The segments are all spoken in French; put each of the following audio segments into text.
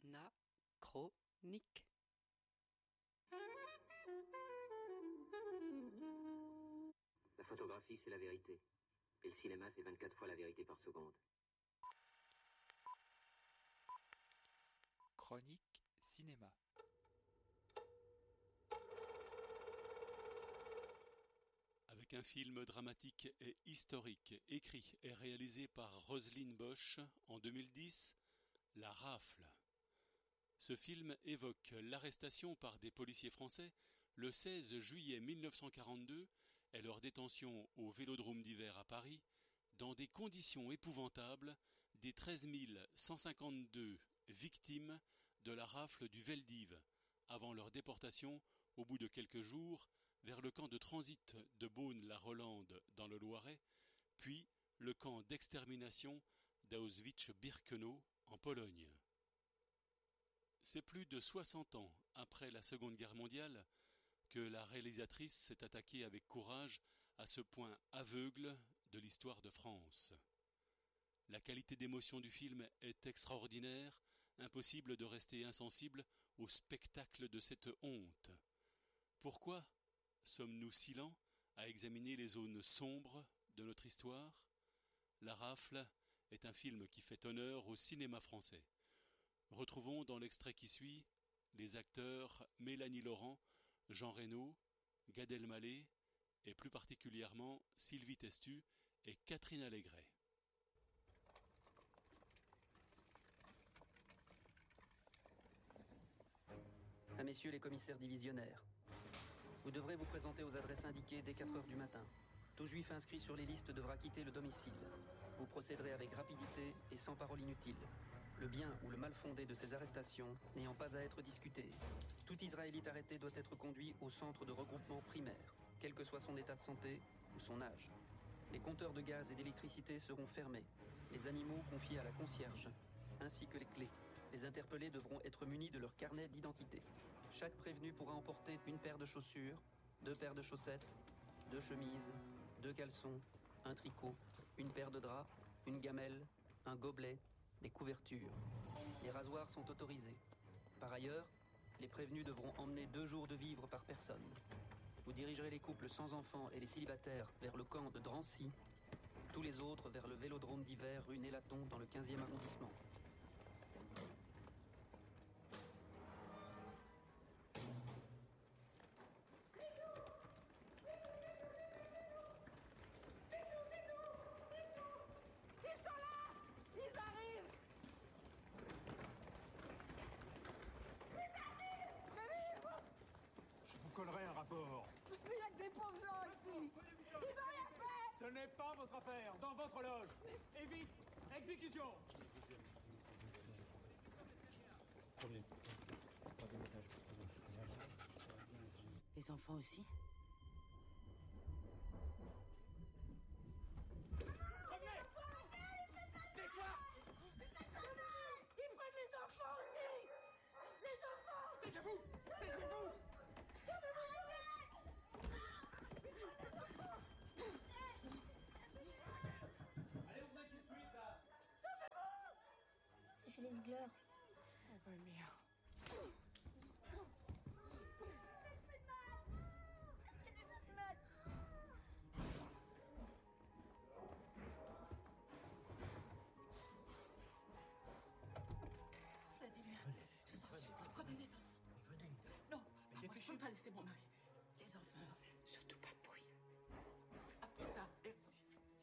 Anachronique. La photographie, c'est la vérité. Et le cinéma, c'est 24 fois la vérité par seconde. Chronique cinéma. Avec un film dramatique et historique, écrit et réalisé par Roselyne Bosch en 2010, La Rafle. Ce film évoque l'arrestation par des policiers français le 16 juillet 1942 et leur détention au Vélodrome d'hiver à Paris, dans des conditions épouvantables, des 13 152 victimes de la rafle du Veldiv, avant leur déportation, au bout de quelques jours, vers le camp de transit de Beaune-la-Rolande dans le Loiret, puis le camp d'extermination d'Auschwitz-Birkenau en Pologne. C'est plus de 60 ans après la Seconde Guerre mondiale que la réalisatrice s'est attaquée avec courage à ce point aveugle de l'histoire de France. La qualité d'émotion du film est extraordinaire, impossible de rester insensible au spectacle de cette honte. Pourquoi sommes-nous si lents à examiner les zones sombres de notre histoire ? La Rafle est un film qui fait honneur au cinéma français. Retrouvons dans l'extrait qui suit les acteurs Mélanie Laurent, Jean Reno, Gad Elmaleh et plus particulièrement Sylvie Testu et Catherine Allégret. À messieurs les commissaires divisionnaires, vous devrez vous présenter aux adresses indiquées dès 4 heures du matin. Tout juif inscrit sur les listes devra quitter le domicile. Vous procéderez avec rapidité et sans parole inutile. Le bien ou le mal fondé de ces arrestations n'ayant pas à être discuté. Tout Israélite arrêté doit être conduit au centre de regroupement primaire, quel que soit son état de santé ou son âge. Les compteurs de gaz et d'électricité seront fermés. Les animaux confiés à la concierge, ainsi que les clés. Les interpellés devront être munis de leur carnet d'identité. Chaque prévenu pourra emporter une paire de chaussures, 2 paires de chaussettes, 2 chemises, 2 caleçons, un tricot, une paire de draps, une gamelle, un gobelet, des couvertures. Les rasoirs sont autorisés. Par ailleurs, les prévenus devront emmener 2 jours de vivres par personne. Vous dirigerez les couples sans enfants et les célibataires vers le camp de Drancy, tous les autres vers le Vélodrome d'hiver rue Nélaton dans le 15e arrondissement. Collerai un rapport. Mais il y a que des pauvres gens ici. Ils ont rien fait. Ce n'est pas votre affaire, dans votre loge. Et vite, exécution. Premier, 3e étage. Les enfants aussi? Tais-toi. Ils prennent les enfants aussi. Les enfants. Taisez-vous. Taisez-vous. Allez, vous mettez tout de suite, là. C'est chez les Sgleurs. Oh, va merde. Vladimir, je vous en supplie, prenez les enfants. Venez. Non, moi, je ne peux pas laisser mon mari. Les enfants, surtout pas de bruit. À plus tard, merci.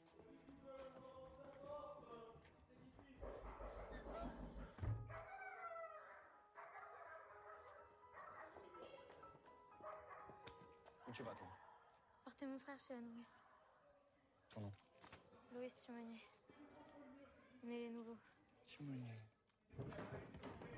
Où tu vas, toi? Portez mon frère chez Anne Russe. Ton nom? Louis Timonier. Mais les nouveaux. Timonier.